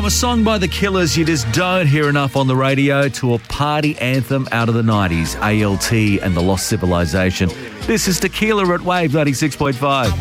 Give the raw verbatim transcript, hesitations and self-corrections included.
From a song by The Killers you just don't hear enough on the radio to a party anthem out of the nineties, A L T and the Lost Civilization. This is Tequila at Wave ninety-six point five.